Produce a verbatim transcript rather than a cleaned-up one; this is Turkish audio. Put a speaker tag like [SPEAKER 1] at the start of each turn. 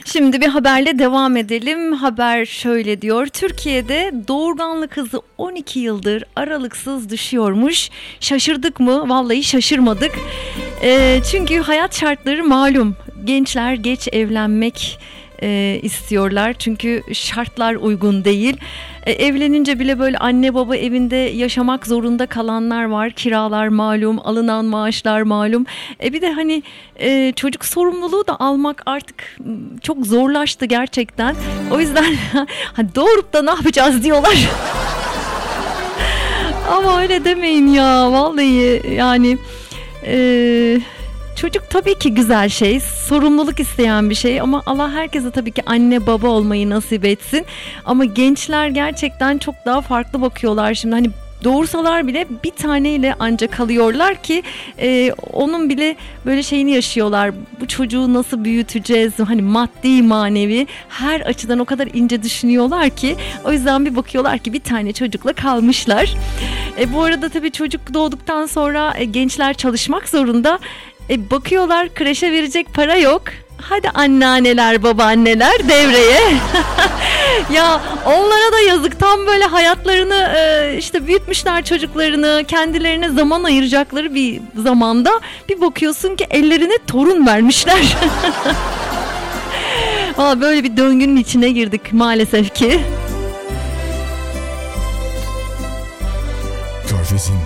[SPEAKER 1] Şimdi bir haberle devam edelim. Haber şöyle diyor. Türkiye'de doğurganlık hızı on iki yıldır aralıksız düşüyormuş. Şaşırdık mı? Vallahi şaşırmadık. E, çünkü hayat şartları malum. Gençler geç evlenmek e, istiyorlar. Çünkü şartlar uygun değil. E, evlenince bile böyle anne baba evinde yaşamak zorunda kalanlar var. Kiralar malum, alınan maaşlar malum. E, bir de hani e, çocuk sorumluluğu da almak artık çok zorlaştı gerçekten. O yüzden hani doğurup da ne yapacağız diyorlar. Ama öyle demeyin ya, vallahi yani. Eee... Çocuk tabii ki güzel şey, sorumluluk isteyen bir şey ama Allah herkese tabii ki anne baba olmayı nasip etsin. Ama gençler gerçekten çok daha farklı bakıyorlar şimdi. Hani doğursalar bile bir taneyle ancak kalıyorlar ki e, onun bile böyle şeyini yaşıyorlar. Bu çocuğu nasıl büyüteceğiz? Hani maddi manevi her açıdan o kadar ince düşünüyorlar ki o yüzden bir bakıyorlar ki bir tane çocukla kalmışlar. E, bu arada tabii çocuk doğduktan sonra e, gençler çalışmak zorunda. E, bakıyorlar kreşe verecek para yok. Hadi anneanneler, babaanneler devreye. Ya onlara da yazık. Tam böyle hayatlarını e, işte büyütmüşler çocuklarını, kendilerine zaman ayıracakları bir zamanda bir bakıyorsun ki ellerine torun vermişler. Valla böyle bir döngünün içine girdik maalesef ki.
[SPEAKER 2] Körfez'in